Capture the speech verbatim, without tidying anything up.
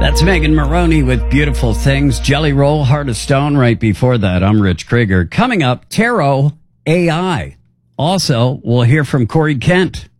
That's Megan Maroney with Beautiful Things. Jelly Roll, Heart of Stone right before that. I'm Rich Krieger. Coming up, Tarot A I. Also, we'll hear from Corey Kent.